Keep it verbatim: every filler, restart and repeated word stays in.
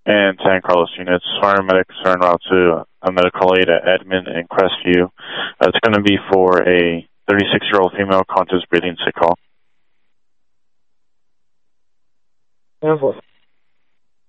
and San Carlos units. Paramedics are en route to a medical aid at Edmond and Crestview. Uh, it's going to be for a thirty-six-year-old female conscious breathing sick call. ten four.